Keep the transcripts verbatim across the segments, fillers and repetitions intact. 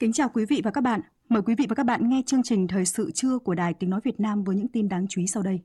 Kính chào quý vị và các bạn. Mời quý vị và các bạn nghe chương trình Thời sự trưa của Đài Tiếng Nói Việt Nam với những tin đáng chú ý sau đây.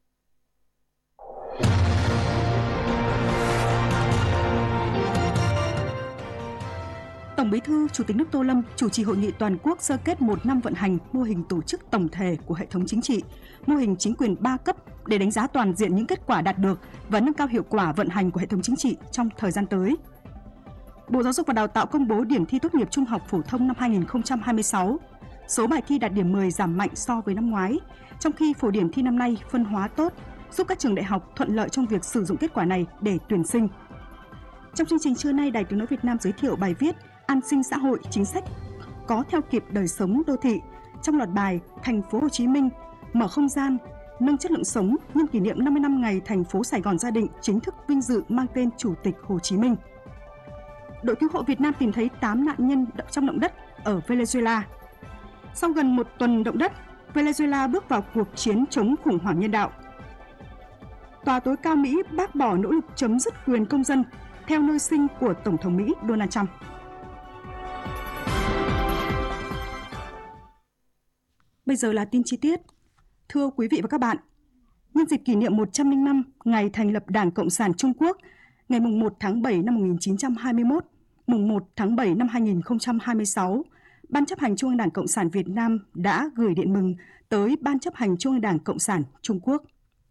Tổng Bí thư, Chủ tịch nước Tô Lâm chủ trì hội nghị toàn quốc sơ kết một năm vận hành mô hình tổ chức tổng thể của hệ thống chính trị, mô hình chính quyền ba cấp để đánh giá toàn diện những kết quả đạt được và nâng cao hiệu quả vận hành của hệ thống chính trị trong thời gian tới. Bộ Giáo dục và Đào tạo công bố điểm thi tốt nghiệp trung học phổ thông năm hai nghìn không trăm hai mươi sáu. Số bài thi đạt điểm mười giảm mạnh so với năm ngoái, trong khi phổ điểm thi năm nay phân hóa tốt, giúp các trường đại học thuận lợi trong việc sử dụng kết quả này để tuyển sinh. Trong chương trình trưa nay, Đài Tiếng Nói Việt Nam giới thiệu bài viết An sinh xã hội chính sách có theo kịp đời sống đô thị trong loạt bài Thành phố Hồ Chí Minh mở không gian nâng chất lượng sống nhân kỷ niệm năm mươi năm ngày thành phố Sài Gòn gia định chính thức vinh dự mang tên Chủ tịch Hồ Chí Minh. Đội cứu hộ Việt Nam tìm thấy tám nạn nhân trong động đất ở Venezuela. Sau gần một tuần động đất, Venezuela bước vào cuộc chiến chống khủng hoảng nhân đạo. Tòa tối cao Mỹ bác bỏ nỗ lực chấm dứt quyền công dân theo nơi sinh của Tổng thống Mỹ Donald Trump. Bây giờ là tin chi tiết. Thưa quý vị và các bạn, nhân dịp kỷ niệm một trăm lẻ năm ngày thành lập Đảng Cộng sản Trung Quốc, ngày mùng một tháng bảy năm một nghìn chín trăm hai mươi mốt, mùng một tháng bảy năm hai nghìn không trăm hai mươi sáu, Ban chấp hành Trung ương Đảng Cộng sản Việt Nam đã gửi điện mừng tới Ban chấp hành Trung ương Đảng Cộng sản Trung Quốc.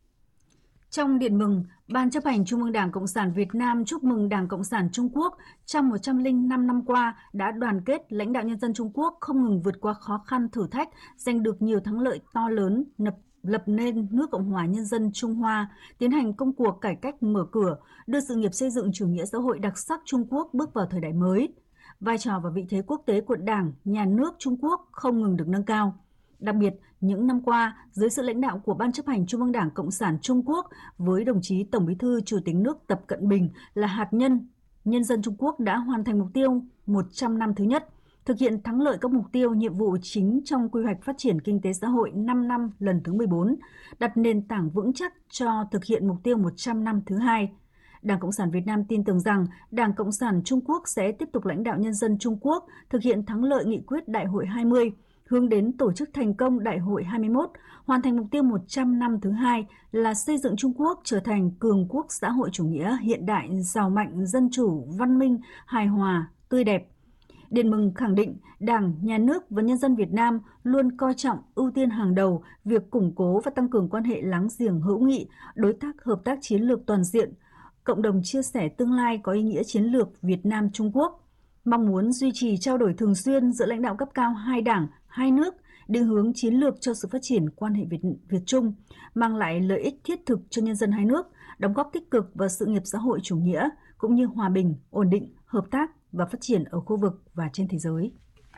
Trong điện mừng, Ban chấp hành Trung ương Đảng Cộng sản Việt Nam chúc mừng Đảng Cộng sản Trung Quốc trong một trăm lẻ năm năm qua đã đoàn kết lãnh đạo nhân dân Trung Quốc không ngừng vượt qua khó khăn thử thách, giành được nhiều thắng lợi to lớn, lập, lập nên nước Cộng hòa Nhân dân Trung Hoa, tiến hành công cuộc cải cách mở cửa, đưa sự nghiệp xây dựng chủ nghĩa xã hội đặc sắc Trung Quốc bước vào thời đại mới. Vai trò và vị thế quốc tế của Đảng, Nhà nước Trung Quốc không ngừng được nâng cao. Đặc biệt, những năm qua, dưới sự lãnh đạo của Ban chấp hành Trung ương Đảng Cộng sản Trung Quốc với đồng chí Tổng Bí thư Chủ tịch nước Tập Cận Bình là hạt nhân, nhân dân Trung Quốc đã hoàn thành mục tiêu một trăm năm thứ nhất, thực hiện thắng lợi các mục tiêu nhiệm vụ chính trong quy hoạch phát triển kinh tế xã hội năm năm lần thứ mười bốn, đặt nền tảng vững chắc cho thực hiện mục tiêu một trăm năm thứ hai. Đảng Cộng sản Việt Nam tin tưởng rằng Đảng Cộng sản Trung Quốc sẽ tiếp tục lãnh đạo nhân dân Trung Quốc thực hiện thắng lợi nghị quyết Đại hội hai mươi, hướng đến tổ chức thành công Đại hội hai mươi mốt, hoàn thành mục tiêu một trăm năm thứ hai là xây dựng Trung Quốc trở thành cường quốc xã hội chủ nghĩa hiện đại, giàu mạnh, dân chủ, văn minh, hài hòa, tươi đẹp. Điện mừng khẳng định Đảng, Nhà nước và nhân dân Việt Nam luôn coi trọng, ưu tiên hàng đầu việc củng cố và tăng cường quan hệ láng giềng hữu nghị, đối tác hợp tác chiến lược toàn diện, cộng đồng chia sẻ tương lai có ý nghĩa chiến lược Việt Nam-Trung Quốc, mong muốn duy trì trao đổi thường xuyên giữa lãnh đạo cấp cao hai đảng, hai nước, định hướng chiến lược cho sự phát triển quan hệ Việt, Việt Trung, mang lại lợi ích thiết thực cho nhân dân hai nước, đóng góp tích cực vào sự nghiệp xã hội chủ nghĩa, cũng như hòa bình, ổn định, hợp tác và phát triển ở khu vực và trên thế giới.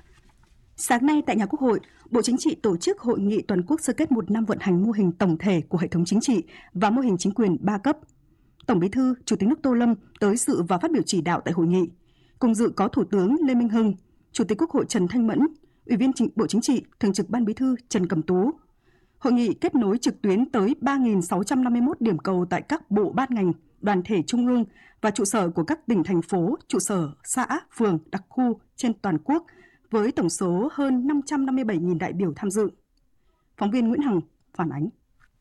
Sáng nay tại nhà Quốc hội, Bộ Chính trị tổ chức hội nghị toàn quốc sơ kết một năm vận hành mô hình tổng thể của hệ thống chính trị và mô hình chính quyền ba cấp. Tổng Bí thư, Chủ tịch nước Tô Lâm tới dự và phát biểu chỉ đạo tại hội nghị. Cùng dự có Thủ tướng Lê Minh Hưng, Chủ tịch Quốc hội Trần Thanh Mẫn, Ủy viên Bộ Chính trị, Thường trực Ban Bí thư Trần Cẩm Tú. Hội nghị kết nối trực tuyến tới ba nghìn sáu trăm năm mươi mốt điểm cầu tại các bộ ban ngành, đoàn thể trung ương và trụ sở của các tỉnh, thành phố, trụ sở, xã, phường, đặc khu trên toàn quốc với tổng số hơn năm trăm năm mươi bảy nghìn đại biểu tham dự. Phóng viên Nguyễn Hằng phản ánh.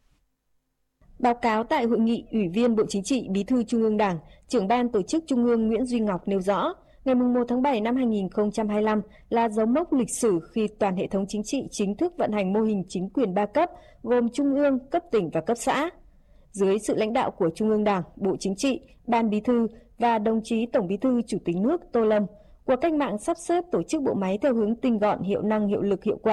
Báo cáo tại hội nghị, Ủy viên Bộ Chính trị, Bí thư Trung ương Đảng, Trưởng ban Tổ chức Trung ương Nguyễn Duy Ngọc nêu rõ, ngày mùng một tháng bảy năm hai nghìn không trăm hai mươi lăm là dấu mốc lịch sử khi toàn hệ thống chính trị chính thức vận hành mô hình chính quyền ba cấp gồm Trung ương, cấp tỉnh và cấp xã. Dưới sự lãnh đạo của Trung ương Đảng, Bộ Chính trị, Ban Bí thư và đồng chí Tổng Bí thư Chủ tịch nước Tô Lâm, cuộc cách mạng sắp xếp tổ chức bộ máy theo hướng tinh gọn, hiệu năng, hiệu lực, hiệu quả,